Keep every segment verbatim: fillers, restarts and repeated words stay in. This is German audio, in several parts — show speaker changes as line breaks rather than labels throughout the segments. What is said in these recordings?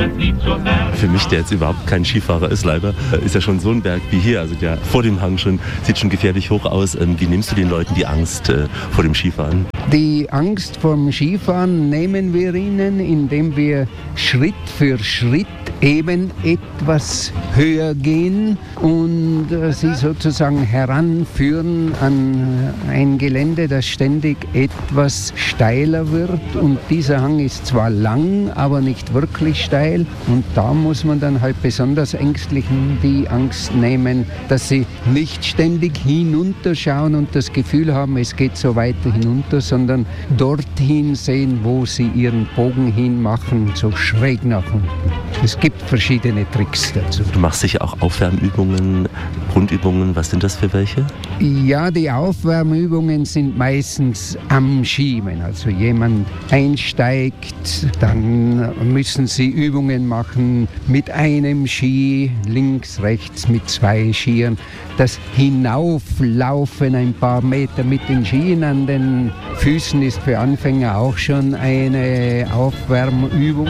Für mich, der jetzt überhaupt kein Skifahrer ist, leider, ist ja schon so ein Berg wie hier, also der vor dem Hang schon, sieht schon gefährlich hoch aus. Wie nimmst du den Leuten die Angst äh, vor dem Skifahren?
Die Angst vom Skifahren nehmen wir ihnen, indem wir Schritt für Schritt eben etwas höher gehen und äh, sie sozusagen heranführen an ein Gelände, das ständig etwas steiler wird. Und dieser Hang ist zwar lang, aber nicht wirklich steil. Und da muss man dann halt besonders Ängstlichen die Angst nehmen, dass sie nicht ständig hinunterschauen und das Gefühl haben, es geht so weiter hinunter, sondern dorthin sehen, wo sie ihren Bogen hinmachen, so schräg nach unten. Es gibt verschiedene Tricks dazu.
Du machst sicher auch Aufwärmübungen, Grundübungen. Was sind das für welche?
Ja, die Aufwärmübungen sind meistens am Schiemen. Also jemand einsteigt, dann müssen sie Übungen machen mit einem Ski, links, rechts, mit zwei Skiern. Das Hinauflaufen ein paar Meter mit den Skien an den Füßen ist für Anfänger auch schon eine Aufwärmübung.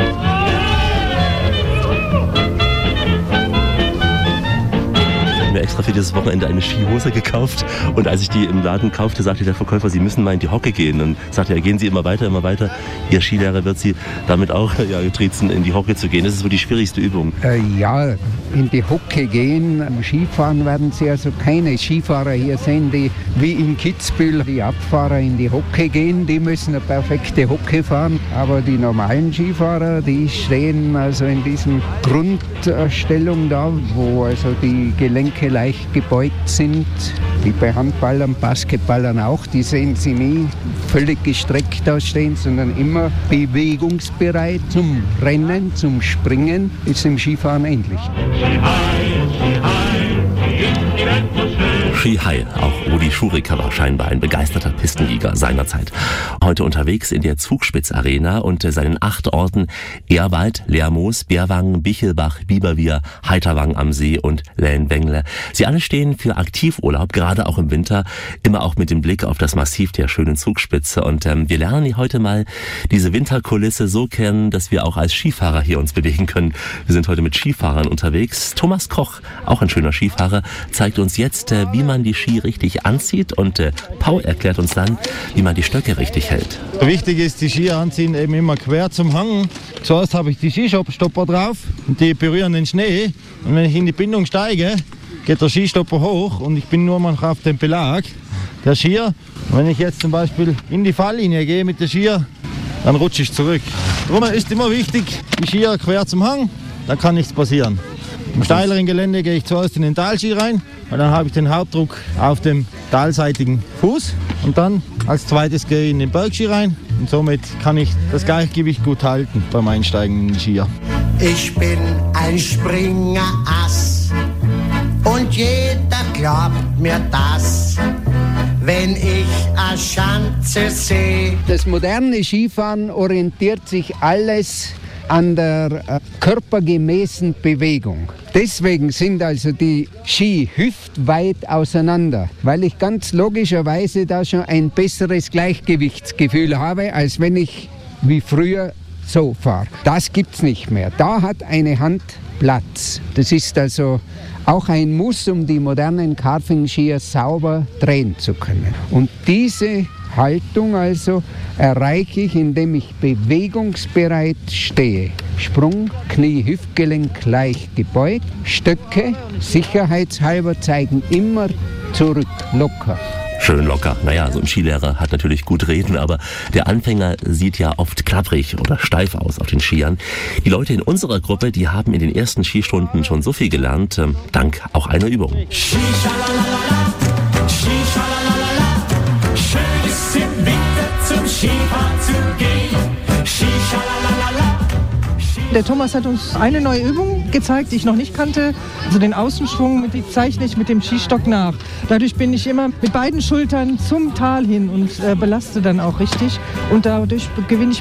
Extra für dieses Wochenende eine Skihose gekauft und als ich die im Laden kaufte, sagte der Verkäufer, Sie müssen mal in die Hocke gehen und sagte er, gehen Sie immer weiter, immer weiter. Ihr Skilehrer wird Sie damit auch ja, getriezen, in die Hocke zu gehen. Das ist wohl die schwierigste Übung.
Äh, ja, in die Hocke gehen. Am Skifahren werden Sie also keine Skifahrer hier sehen, die wie in Kitzbühel die Abfahrer in die Hocke gehen. Die müssen eine perfekte Hocke fahren, aber die normalen Skifahrer, die stehen also in diesem Grundstellung da, wo also die Gelenke leicht gebeugt sind, wie bei Handballern, Basketballern auch. Die sehen sie nie völlig gestreckt da stehen, sondern immer bewegungsbereit zum Rennen, zum Springen. Ist im Skifahren ähnlich.
Ski High, auch Rudi Schuriker war scheinbar ein begeisterter Pistenjäger seinerzeit. Heute unterwegs in der Zugspitz-Arena und seinen acht Orten Ehrwald, Lermoos, Berwangen, Bichelbach, Biberwier, Heiterwang am See und Länwengle. Sie alle stehen für Aktivurlaub, gerade auch im Winter, immer auch mit dem Blick auf das Massiv der schönen Zugspitze. Und ähm, wir lernen heute mal diese Winterkulisse so kennen, dass wir auch als Skifahrer hier uns bewegen können. Wir sind heute mit Skifahrern unterwegs. Thomas Koch, auch ein schöner Skifahrer, zeigt uns jetzt, äh, wie man die Ski richtig anzieht und äh, Paul erklärt uns dann, wie man die Stöcke richtig hält.
Wichtig ist, die Ski anziehen eben immer quer zum Hang. Zuerst habe ich die Skistopper drauf und die berühren den Schnee. Und wenn ich in die Bindung steige, geht der Skistopper hoch und ich bin nur mal auf dem Belag der Skier. Und wenn ich jetzt zum Beispiel in die Falllinie gehe mit der Skier, dann rutsche ich zurück. Darum ist immer wichtig, die Skier quer zum Hang, dann kann nichts passieren. Im steileren Gelände gehe ich zuerst in den Talski rein, und dann habe ich den Hauptdruck auf dem talseitigen Fuß und dann als zweites gehe ich in den Bergski rein und somit kann ich das Gleichgewicht gut halten beim Einsteigen in den Skier.
Ich bin ein Springerass und jeder glaubt mir das, wenn ich eine Schanze sehe.
Das moderne Skifahren orientiert sich alles an der äh, körpergemäßen Bewegung. Deswegen sind also die Ski hüftweit auseinander, weil ich ganz logischerweise da schon ein besseres Gleichgewichtsgefühl habe, als wenn ich wie früher so fahre. Das gibt's nicht mehr. Da hat eine Hand Platz. Das ist also auch ein Muss, um die modernen Carving-Skier sauber drehen zu können. Und diese Haltung also erreiche ich, indem ich bewegungsbereit stehe. Sprung, Knie, Hüftgelenk gleich gebeugt. Stöcke, sicherheitshalber, zeigen immer zurück, locker.
Schön locker. Naja, so ein Skilehrer hat natürlich gut reden, aber der Anfänger sieht ja oft klapprig oder steif aus auf den Skiern. Die Leute in unserer Gruppe, die haben in den ersten Skistunden schon so viel gelernt, äh, dank auch einer Übung.
Skischalalala, Skischalalala, schön ist im Winter zum Skifahren zu gehen. Skischalalala.
Der Thomas hat uns eine neue Übung gezeigt, die ich noch nicht kannte. Also den Außenschwung, die zeichne ich mit dem Skistock nach. Dadurch bin ich immer mit beiden Schultern zum Tal hin und äh, belaste dann auch richtig. Und dadurch gewinne ich